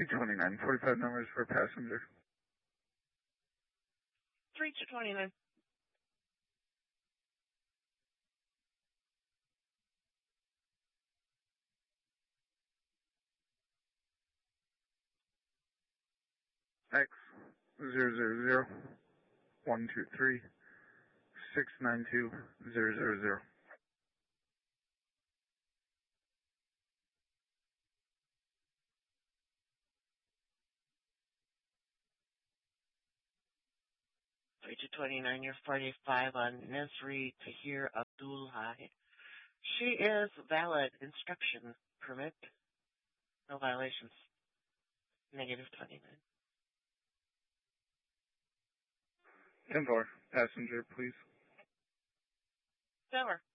229, 45 numbers for passenger. 3229. X 000 123 692 000. You're 45 on Nesri Tahir Abdulhai. She is valid inspection permit. No violations. Negative 29. 10-4, passenger, please. Silver.